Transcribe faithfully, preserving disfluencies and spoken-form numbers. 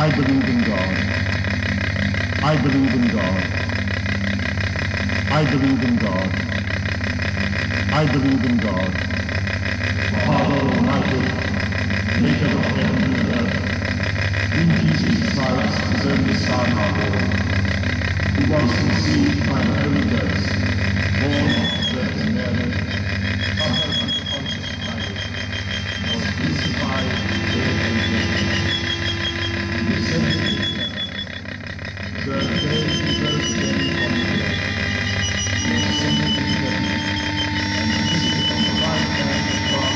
I believe in God. I believe in God. I believe in God. I believe in God. Father Almighty, maker of heaven and earth, in Jesus Christ, his only Son, our Lord, who was conceived